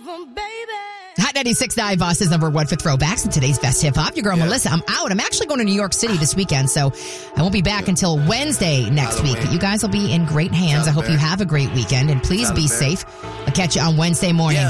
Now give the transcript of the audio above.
Hot 96.9 Boston's number one for throwbacks and today's best hip hop. Your girl Melissa. I'm out. I'm actually going to New York City this weekend, so I won't be back until Wednesday next week. But you guys will be in great hands. I hope you have a great weekend, and please be safe. I'll catch you on Wednesday morning.